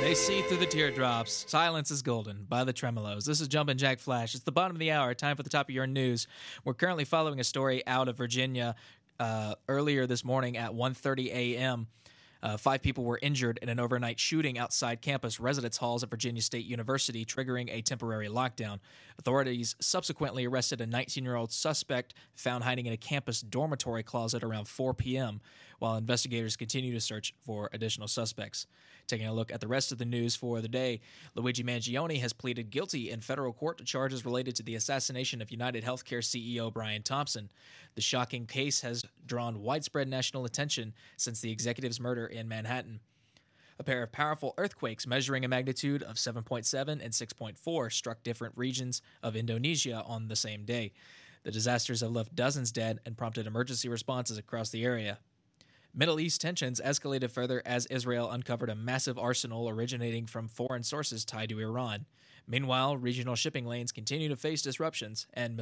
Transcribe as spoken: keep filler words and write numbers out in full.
They see through the teardrops. Silence is golden by the Tremolos. This is Jumpin' Jack Flash. It's the bottom of the hour. Time for the top of your news. We're currently following a story out of Virginia uh, earlier this morning at one thirty a.m. Uh, five people were injured in an overnight shooting outside campus residence halls at Virginia State University, triggering a temporary lockdown. Authorities subsequently arrested a nineteen-year-old suspect found hiding in a campus dormitory closet around four p.m., while investigators continue to search for additional suspects. Taking a look at the rest of the news for the day, Luigi Mangione has pleaded guilty in federal court to charges related to the assassination of United Healthcare C E O Brian Thompson. The shocking case has drawn widespread national attention since the executive's murder in Manhattan. A pair of powerful earthquakes measuring a magnitude of seven point seven and six point four struck different regions of Indonesia on the same day. The disasters have left dozens dead and prompted emergency responses across the area. Middle East tensions escalated further as Israel uncovered a massive arsenal originating from foreign sources tied to Iran. Meanwhile, regional shipping lanes continue to face disruptions, and